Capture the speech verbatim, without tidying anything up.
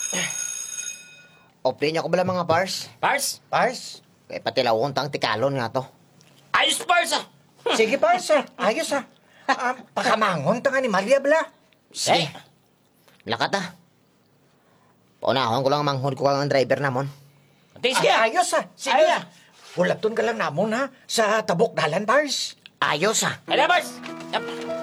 Opli niya ko bala mga pars. Pars? Pars? Kaya pati lawon tang tikalon nga to. Ayos, Pars ah! Sige, Pars, ah. Ayos, ah. Ah, pakamangon tanga ni Maria, bala. Sige. Lakat ah. Paunahon ko lang manghod ko kang driver namon. Tingis ka! Ah, ayos, ah. Sige, Ayos. ah. Hulaton ka lang namon, ha, sa tabok dalan, Pars. Ayos ah. Ala, Pars! Yap.